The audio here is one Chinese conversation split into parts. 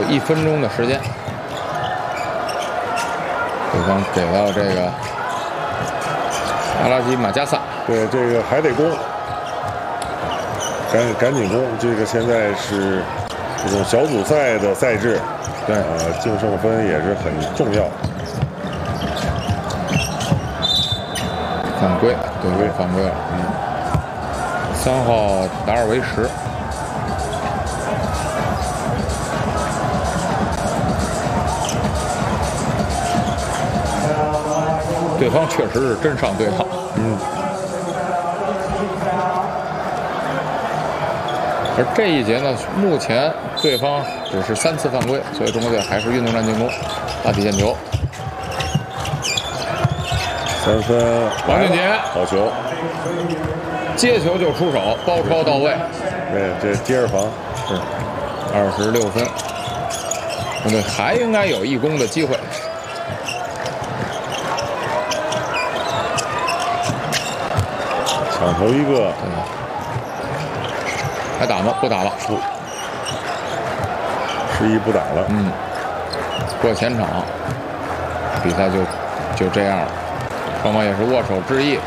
1分钟的时间。对方给到这个阿拉基马加萨， 对，这个还得攻，赶紧攻。这个现在是这种小组赛的赛制， 对， 净胜分也是很重要。 犯规，对，犯规了。3号达尔维什。对方确实是真上对抗，而这一节呢，目前对方只是3次犯规，所以中国队还是运动战进攻，打底线球。 3分， 王俊杰好球， 接球就出手，包抄到位。 对，这接着防是26分，中国队还应该有1攻的机会。 抢头一个， 还打吗？不打了， 示意不打了。 过前场，比赛就这样了。双方也是握手致意。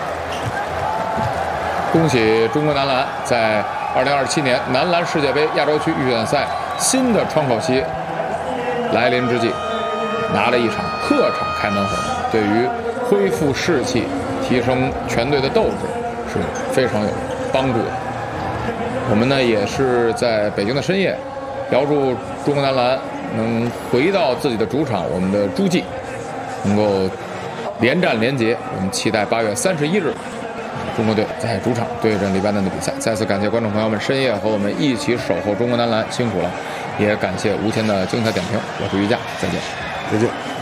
恭喜中国男篮在2027年男篮世界杯亚洲区预选赛新的窗口期来临之际，拿了一场客场开门红，对于恢复士气、提升全队的斗志是非常有帮助的。我们呢也是在北京的深夜，遥祝中国男篮能回到自己的主场，我们的诸暨能够连战连捷。我们期待8月31日中国队在主场对阵黎巴嫩的比赛。再次感谢观众朋友们深夜和我们一起守候中国男篮，辛苦了，也感谢吴谦的精彩点评。我是于佳，再见。 再见。